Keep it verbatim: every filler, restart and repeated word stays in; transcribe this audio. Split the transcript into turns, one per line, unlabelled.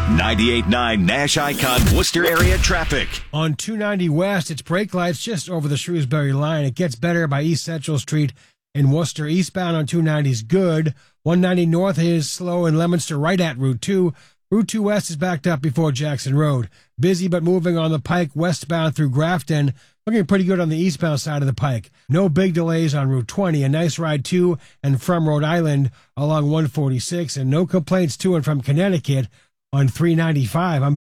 ninety-eight point nine Nash Icon Worcester area traffic.
On two ninety West, it's brake lights just over the Shrewsbury line. It gets better by East Central Street in Worcester. Eastbound on two ninety is good. one ninety North is slow in Leominster right at Route two. Route two West is backed up before Jackson Road. Busy but moving on the Pike westbound through Grafton. Looking pretty good on the eastbound side of the Pike. No big delays on Route twenty. A nice ride to and from Rhode Island along one forty-six. And no complaints to and from Connecticut on three ninety-five. I'm